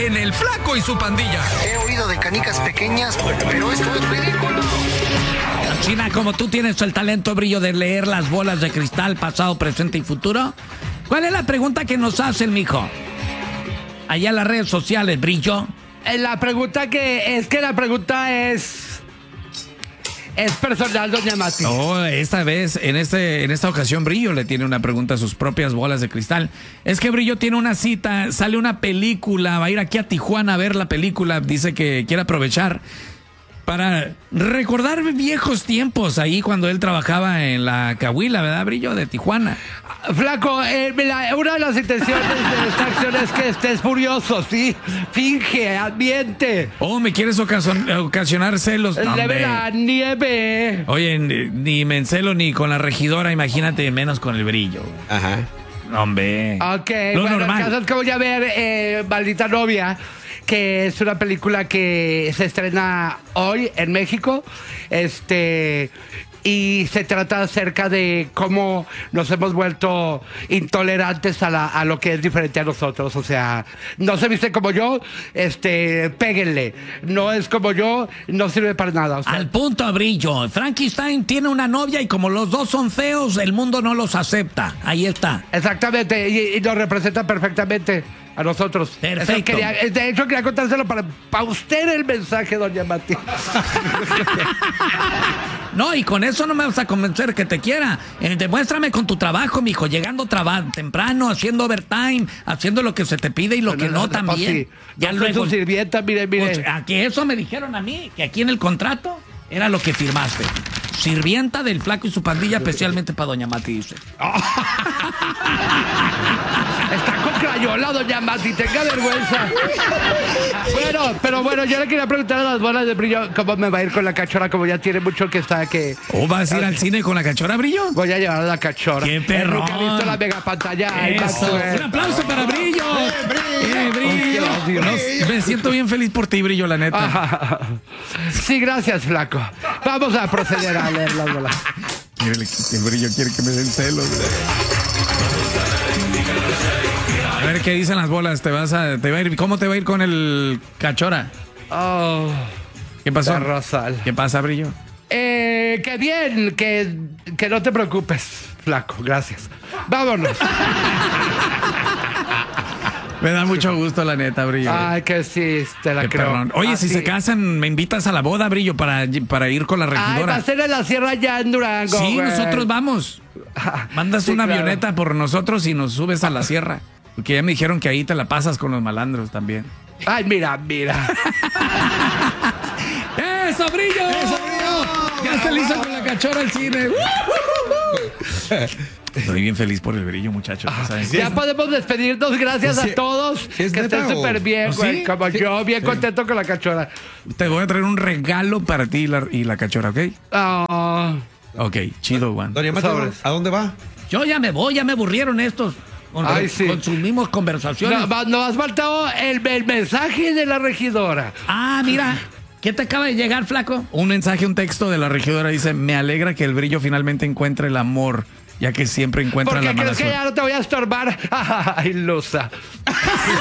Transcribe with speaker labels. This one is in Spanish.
Speaker 1: en El Flaco y su Pandilla.
Speaker 2: He oído de canicas pequeñas, pero esto es ridículo.
Speaker 3: China, como tú tienes el talento, Brillo, de leer las bolas de cristal, pasado, presente y futuro, ¿cuál es la pregunta que nos hacen, mijo? Allá en las redes sociales, Brillo.
Speaker 4: La pregunta es personal, doña Mati.
Speaker 3: Oh, esta vez, en esta ocasión, Brillo le tiene una pregunta a sus propias bolas de cristal. Es que Brillo tiene una cita, sale una película, va a ir aquí a Tijuana a ver la película, dice que quiere aprovechar para recordar viejos tiempos ahí cuando él trabajaba en la Cahuila, ¿verdad, Brillo? De Tijuana.
Speaker 4: Flaco, una de las intenciones de esta acción es que estés furioso, ¿sí? Finge, ambiente.
Speaker 3: Oh, ¿me quieres ocasionar celos? No,
Speaker 4: Leve la nieve.
Speaker 3: Oye, ni me encelo ni con la regidora, imagínate, menos con el Brillo.
Speaker 5: Ajá.
Speaker 3: Hombre.
Speaker 4: Ok,
Speaker 3: Lo
Speaker 4: bueno,
Speaker 3: normal.
Speaker 4: el caso es que voy a ver Maldita Novia, que es una película que se estrena hoy en México. Y se trata acerca de cómo nos hemos vuelto intolerantes a lo que es diferente a nosotros. O sea, no se viste como yo, péguenle. No es como yo, no sirve para nada. O sea,
Speaker 3: Al punto, Brillo. Frankenstein tiene una novia y como los dos son feos, el mundo no los acepta. Ahí está.
Speaker 4: exactamente, y nos representa perfectamente a nosotros.
Speaker 3: Perfecto.
Speaker 4: De hecho, quería contárselo para usted el mensaje, doña Mati.
Speaker 3: No, y con eso no me vas a convencer que te quiera. Demuéstrame con tu trabajo, mijo, llegando temprano, haciendo overtime, haciendo lo que se te pide y lo que no también.
Speaker 4: Sí. Ya luego su sirvienta, mire.
Speaker 3: Pues, a que eso me dijeron a mí, que aquí en el contrato era lo que firmaste. Sirvienta del Flaco y su Pandilla, especialmente para doña Mati, dice.
Speaker 4: Está con crayola, doña Mati, tenga vergüenza. Bueno, yo le quería preguntar a las bolas de Brillo cómo me va a ir con la cachora, como ya tiene mucho que está que...
Speaker 3: ¿O vas a ir al cine con la cachora, Brillo?
Speaker 4: Voy a llevar a la cachora.
Speaker 3: ¡Qué perrón!
Speaker 4: Nunca he visto la mega pantalla.
Speaker 3: Eso. Un aplauso para Brillo. Brillo. Me siento bien feliz por ti, Brillo, la neta.
Speaker 4: Sí, gracias, Flaco. Vamos a proceder a leer las bolas.
Speaker 3: El Brillo quiere que me den celos. A ver qué dicen las bolas. ¿Cómo te va a ir con el cachora?
Speaker 4: Oh,
Speaker 3: ¿Qué pasó?
Speaker 4: Rosal.
Speaker 3: ¿Qué pasa, Brillo?
Speaker 4: Que bien, que no te preocupes, Flaco, gracias. Vámonos.
Speaker 3: Me da mucho gusto, la neta, Brillo.
Speaker 4: Ay, que sí, te la
Speaker 3: Qué
Speaker 4: creo.
Speaker 3: perrón. Oye, si se casan, me invitas a la boda, Brillo, para ir con la
Speaker 4: Ay, va
Speaker 3: regidora.
Speaker 4: a ser en la sierra ya en Durango.
Speaker 3: Sí,
Speaker 4: güey.
Speaker 3: nosotros vamos. Mandas
Speaker 4: Sí,
Speaker 3: una
Speaker 4: claro.
Speaker 3: avioneta por nosotros y nos subes a la sierra. Porque ya me dijeron que ahí te la pasas con los malandros también.
Speaker 4: Ay, mira.
Speaker 3: ¡Eso, Brillo! Ya está listo con la cachora al cine. Estoy bien feliz por el Brillo, muchachos.
Speaker 4: Ya podemos despedirnos. Gracias a todos. Que
Speaker 5: neta,
Speaker 4: estén súper bien,
Speaker 3: ¿Sí?
Speaker 4: güey. Como yo, bien contento con la cachora.
Speaker 3: Te voy a traer un regalo para ti y la cachora, ¿ok?
Speaker 4: Ah,
Speaker 3: Ok, chido, Juan.
Speaker 5: Doña Mati,
Speaker 4: Sobres.
Speaker 5: ¿a dónde va?
Speaker 3: Yo ya me voy, ya me aburrieron estos.
Speaker 4: Ay, sí.
Speaker 3: Consumimos conversaciones.
Speaker 4: nos has faltado el mensaje de la regidora.
Speaker 3: Ah, mira. ¿Qué te acaba de llegar, Flaco? Un mensaje, un texto de la regidora. Dice, me alegra que el Brillo finalmente encuentre el amor, ya que siempre encuentra
Speaker 4: ¿Por
Speaker 3: la
Speaker 4: qué
Speaker 3: mala
Speaker 4: crees que
Speaker 3: suerte.
Speaker 4: ya no te voy a estorbar? Ay, Lusa.